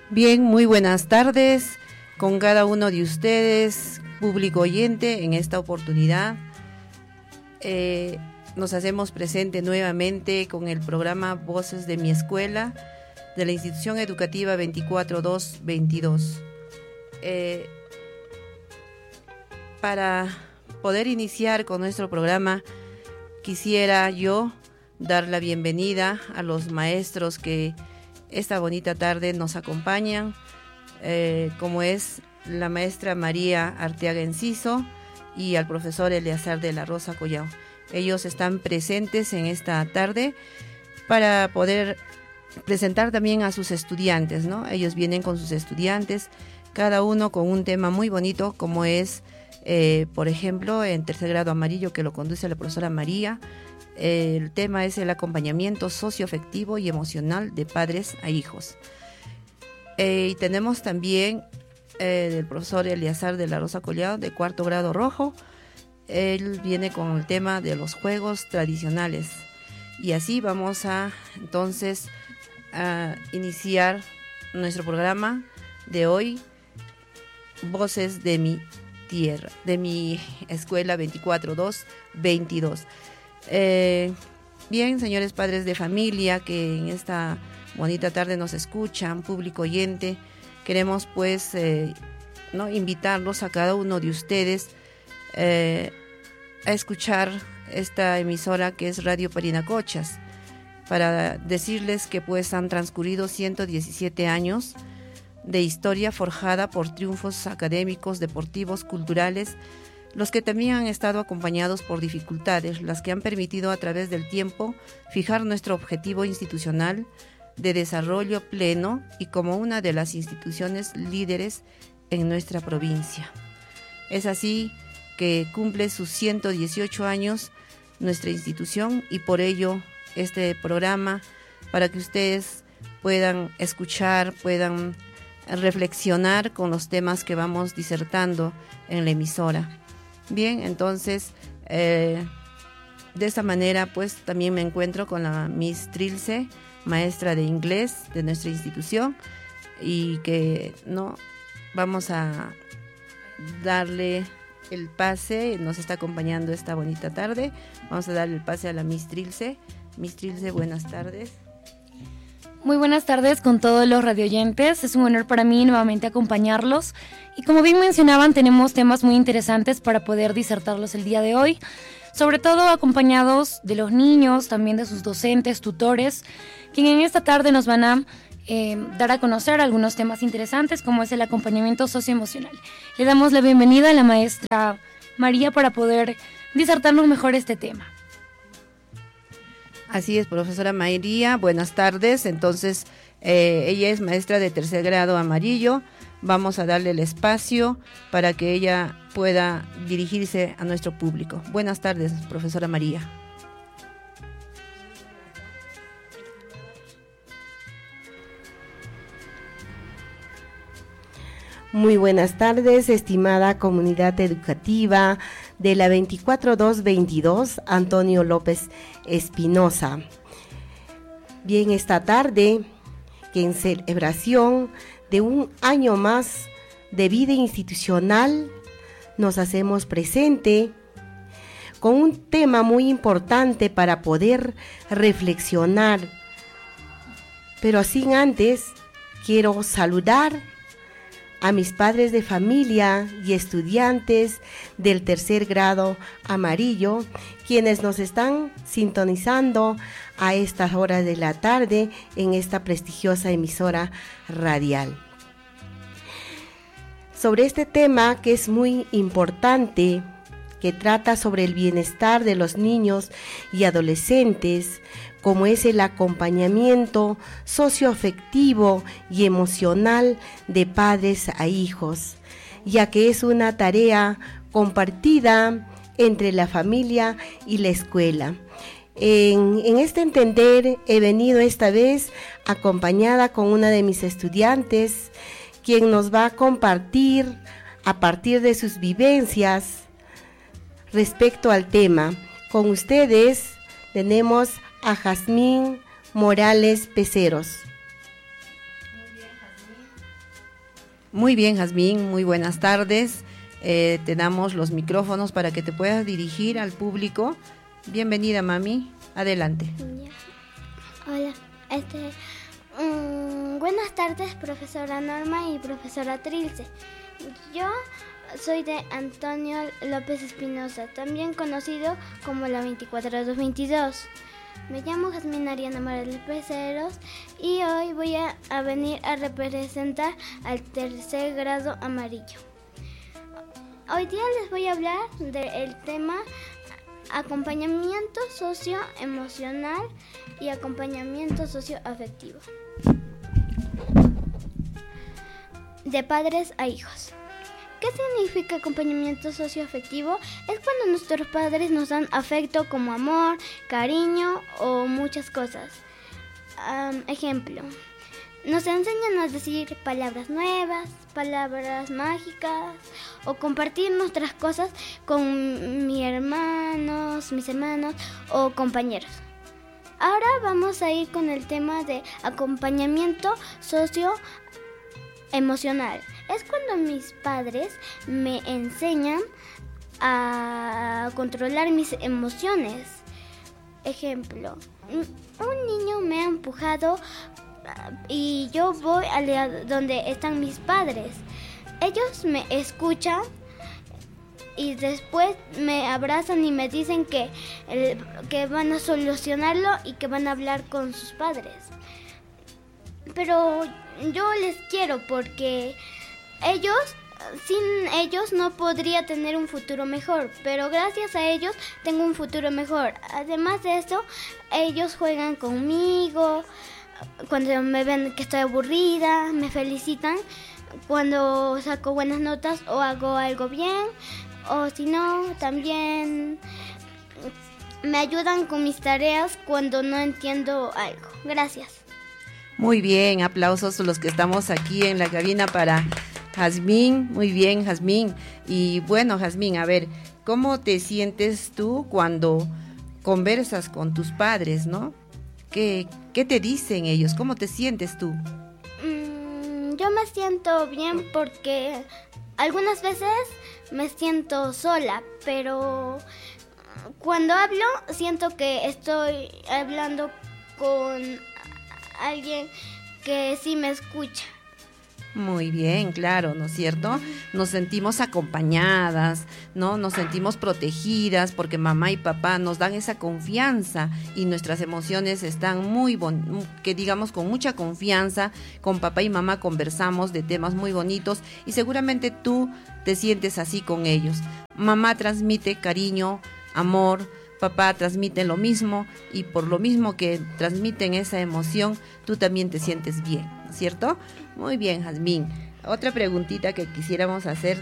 Bien, muy buenas tardes con cada uno de ustedes, público oyente. En esta oportunidad nos hacemos presente nuevamente con el programa Voces de mi Escuela de la Institución Educativa 24222. Para poder iniciar con nuestro programa, quisiera yo dar la bienvenida a los maestros que esta bonita tarde nos acompañan, como es la maestra María Arteaga Enciso y al profesor Eleazar de la Rosa Collao. Ellos están presentes en esta tarde para poder presentar también a sus estudiantes, ¿no? Ellos vienen con sus estudiantes, cada uno con un tema muy bonito, como es, por ejemplo, en tercer grado amarillo, que lo conduce la profesora María. El tema es el acompañamiento socioafectivo y emocional de padres a hijos. Y tenemos también el profesor Eleazar de la Rosa Collao, de cuarto grado rojo. Él viene con el tema de los juegos tradicionales. Y así vamos a entonces a iniciar nuestro programa de hoy, Voces de mi Tierra, de mi Escuela 24222. Bien, señores padres de familia que en esta bonita tarde nos escuchan, público oyente, queremos pues invitarlos a cada uno de ustedes a escuchar esta emisora que es Radio Parinacochas, para decirles que pues han transcurrido 117 años de historia forjada por triunfos académicos, deportivos, culturales, los que también han estado acompañados por dificultades, las que han permitido a través del tiempo fijar nuestro objetivo institucional de desarrollo pleno y como una de las instituciones líderes en nuestra provincia. Es así que cumple sus 118 años nuestra institución, y por ello este programa, para que ustedes puedan escuchar, puedan reflexionar con los temas que vamos disertando en la emisora. Bien, entonces, de esta manera, pues también me encuentro con la Miss Trilce, maestra de inglés de nuestra institución, y que vamos a darle el pase, nos está acompañando esta bonita tarde. Vamos a darle el pase a la Miss Trilce. Miss Trilce, buenas tardes. Muy buenas tardes con todos los radioyentes, es un honor para mí nuevamente acompañarlos y como bien mencionaban tenemos temas muy interesantes para poder disertarlos el día de hoy, sobre todo acompañados de los niños, también de sus docentes, tutores, quienes en esta tarde nos van a dar a conocer algunos temas interesantes como es el acompañamiento socioemocional. Le damos la bienvenida a la maestra María para poder disertarnos mejor este tema. Así es, profesora María, buenas tardes. Entonces, ella es maestra de tercer grado amarillo. Vamos a darle el espacio para que ella pueda dirigirse a nuestro público. Buenas tardes, profesora María. Muy buenas tardes, estimada comunidad educativa de la 24222, Antonio López Espinosa. Bien, esta tarde, que en celebración de un año más de vida institucional, nos hacemos presente con un tema muy importante para poder reflexionar. Pero sin antes, quiero saludar a mis padres de familia y estudiantes del tercer grado amarillo, quienes nos están sintonizando a estas horas de la tarde en esta prestigiosa emisora radial. Sobre este tema que es muy importante, que trata sobre el bienestar de los niños y adolescentes, como es el acompañamiento socioafectivo y emocional de padres a hijos, ya que es una tarea compartida entre la familia y la escuela. En este entender he venido esta vez acompañada con una de mis estudiantes, quien nos va a compartir a partir de sus vivencias respecto al tema. Con ustedes tenemos a Jazmín Morales Peceros. Muy bien, Jazmín. Muy bien, Jazmín, muy buenas tardes. Te damos los micrófonos para que te puedas dirigir al público. Bienvenida, mami. Adelante. Hola. Buenas tardes, profesora Norma y profesora Trilce. Yo soy de Antonio López Espinosa, también conocido como la 24222. Me llamo Jazmín Ariana Morales Peceros y hoy voy a venir a representar al tercer grado amarillo. Hoy día les voy a hablar del tema acompañamiento socioemocional y acompañamiento socioafectivo de padres a hijos. ¿Qué significa acompañamiento socioafectivo? Es cuando nuestros padres nos dan afecto como amor, cariño o muchas cosas. Ejemplo, nos enseñan a decir palabras nuevas, palabras mágicas o compartir nuestras cosas con mis hermanos o compañeros. Ahora vamos a ir con el tema de acompañamiento socioemocional. Es cuando mis padres me enseñan a controlar mis emociones. Ejemplo, un niño me ha empujado y yo voy a donde están mis padres. Ellos me escuchan y después me abrazan y me dicen que van a solucionarlo y que van a hablar con sus padres. Pero yo les quiero porque sin ellos no podría tener un futuro mejor, pero gracias a ellos tengo un futuro mejor. Además de eso, ellos juegan conmigo. Cuando me ven que estoy aburrida, me felicitan cuando saco buenas notas o hago algo bien, o si no, también me ayudan con mis tareas cuando no entiendo algo. Gracias. Muy bien, aplausos a los que estamos aquí en la cabina para Jazmín. Muy bien, Jazmín. Y bueno, Jazmín, a ver, ¿cómo te sientes tú cuando conversas con tus padres, no? ¿Qué te dicen ellos? ¿Cómo te sientes tú? Yo me siento bien porque algunas veces me siento sola, pero cuando hablo siento que estoy hablando con alguien que sí me escucha. Muy bien, claro, ¿no es cierto? Nos sentimos acompañadas, ¿no? Nos sentimos protegidas porque mamá y papá nos dan esa confianza y nuestras emociones están que digamos con mucha confianza. Con papá y mamá conversamos de temas muy bonitos y seguramente tú te sientes así con ellos. Mamá transmite cariño, amor, papá transmite lo mismo y por lo mismo que transmiten esa emoción, tú también te sientes bien, ¿cierto? Muy bien, Jazmín. Otra preguntita que quisiéramos hacer